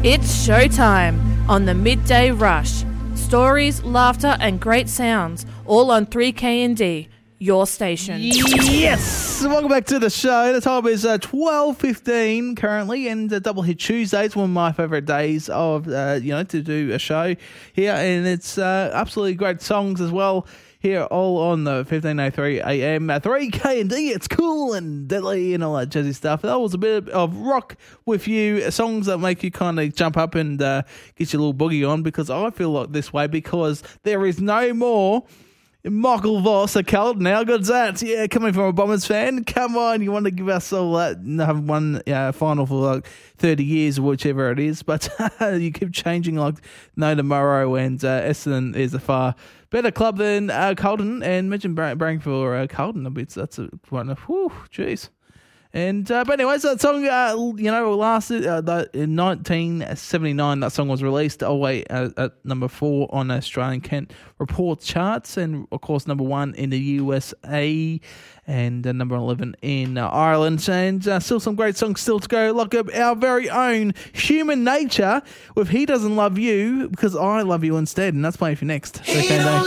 It's showtime on the Midday Rush. Stories, laughter and great sounds, all on 3KND, your station. Yes! Welcome back to the show. The time is 12:15 currently, and Double Hit Tuesdays, one of my favourite days of, to do a show here, and it's absolutely great songs as well. Here, all on the 15:03 AM, 3KND. It's cool and deadly and all that jazzy stuff. That was a bit of rock with you, songs that make you kind of jump up and get your little boogie on, because I feel like this way because there is no more Michael Voss at Carlton now. Good that. Yeah, coming from a Bombers fan. Come on, you want to give us all that, have one final for like 30 years or whichever it is, but you keep changing like no tomorrow, and Essendon is a far better club than Carlton, and imagine braying for Carlton a bit. So that's a one of, whew, jeez. And but anyways, that song lasted in 1979. That song was released at number 4 on Australian Kent Report charts, and of course number 1 in the USA, and number 11 in Ireland. And still some great songs still to go. Like our very own Human Nature with "He Doesn't Love You Because I Love You Instead," and that's playing for you next.